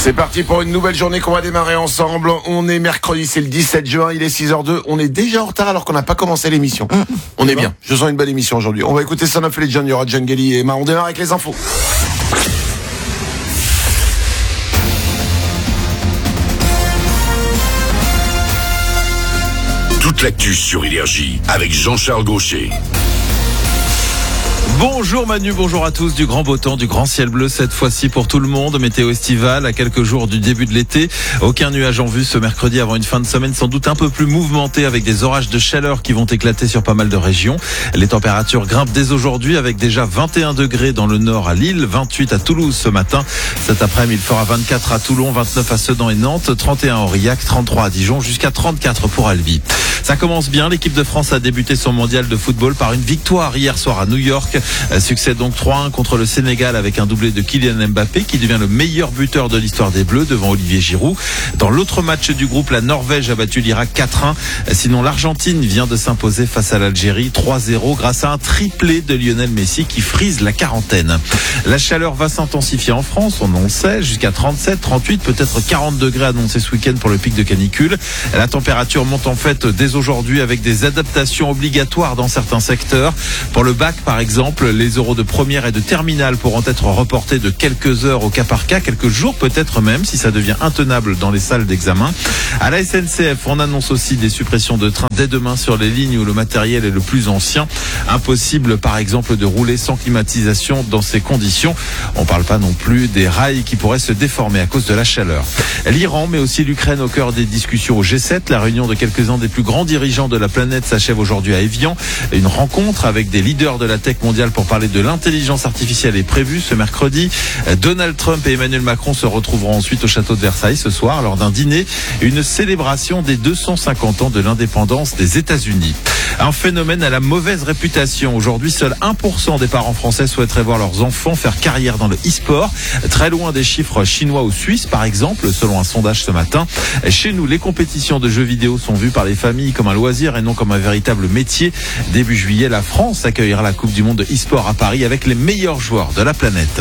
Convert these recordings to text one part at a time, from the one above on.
C'est parti pour une nouvelle journée qu'on va démarrer ensemble. On est mercredi, c'est le 17 juin, il est 6h02. On est déjà en retard alors qu'on n'a pas commencé l'émission. On est bien. Je sens une belle émission aujourd'hui. On va écouter Son of Legend, il y aura Djangeli et Emma. On démarre avec les infos. Toute l'actu sur Énergie avec Jean-Charles Gaucher. Bonjour Manu, bonjour à tous. Du grand beau temps, du grand ciel bleu cette fois-ci pour tout le monde. Météo estivale à quelques jours du début de l'été. Aucun nuage en vue ce mercredi avant une fin de semaine sans doute un peu plus mouvementée avec des orages de chaleur qui vont éclater sur pas mal de régions. Les températures grimpent dès aujourd'hui avec déjà 21 degrés dans le nord à Lille, 28 à Toulouse ce matin. Cet après-midi, il fera 24 à Toulon, 29 à Sedan et Nantes, 31 à Aurillac, 33 à Dijon, jusqu'à 34 pour Albi. Ça commence bien. L'équipe de France a débuté son mondial de football par une victoire hier soir à New York. Succès donc 3-1 contre le Sénégal avec un doublé de Kylian Mbappé qui devient le meilleur buteur de l'histoire des Bleus devant Olivier Giroud. Dans l'autre match du groupe, la Norvège a battu l'Irak 4-1. Sinon, l'Argentine vient de s'imposer face à l'Algérie 3-0 grâce à un triplé de Lionel Messi qui frise la quarantaine. La chaleur va s'intensifier en France, on le sait, jusqu'à 37, 38, peut-être 40 degrés annoncés ce week-end pour le pic de canicule. La température monte en fait dès aujourd'hui avec des adaptations obligatoires dans certains secteurs. Pour le bac, par exemple, les oraux de première et de terminale pourront être reportés de quelques heures au cas par cas, quelques jours peut-être même, si ça devient intenable dans les salles d'examen. À la SNCF, on annonce aussi des suppressions de trains dès demain sur les lignes où le matériel est le plus ancien. Impossible, par exemple, de rouler sans climatisation dans ces conditions. On ne parle pas non plus des rails qui pourraient se déformer à cause de la chaleur. L'Iran, mais aussi l'Ukraine au cœur des discussions au G7. La réunion de quelques-uns des plus grands dirigeants de la planète s'achève aujourd'hui à Évian. Une rencontre avec des leaders de la tech mondiale pour parler de l'intelligence artificielle est prévue ce mercredi. Donald Trump et Emmanuel Macron se retrouveront ensuite au château de Versailles ce soir lors d'un dîner, une célébration des 250 ans de l'indépendance des États-Unis. Un phénomène à la mauvaise réputation. Aujourd'hui, seul 1% des parents français souhaiteraient voir leurs enfants faire carrière dans le e-sport. Très loin des chiffres chinois ou suisses, par exemple, selon un sondage ce matin. Chez nous, les compétitions de jeux vidéo sont vues par les familles comme un loisir et non comme un véritable métier. Début juillet, la France accueillera la Coupe du Monde de e-sport à Paris avec les meilleurs joueurs de la planète.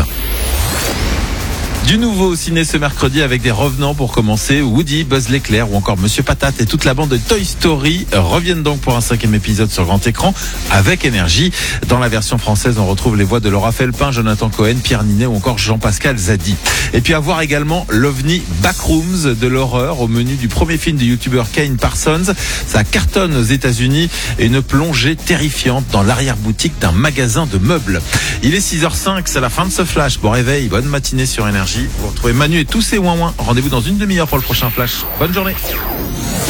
Du nouveau au ciné ce mercredi avec des revenants pour commencer. Woody, Buzz l'éclair ou encore Monsieur Patate et toute la bande de Toy Story reviennent donc pour un 5e épisode sur grand écran avec Énergie. Dans la version française, on retrouve les voix de Laura Felpin, Jonathan Cohen, Pierre Ninet ou encore Jean-Pascal Zadi. Et puis à voir également l'OVNI Backrooms de l'horreur au menu du premier film du youtubeur Kane Parsons. Ça cartonne aux États-Unis et une plongée terrifiante dans l'arrière-boutique d'un magasin de meubles. Il est 6h05, c'est la fin de ce flash. Bon réveil, bonne matinée sur Énergie. Vous retrouvez Manu et tous ses ouin-ouin. Rendez-vous dans une demi-heure pour le prochain flash. Bonne journée.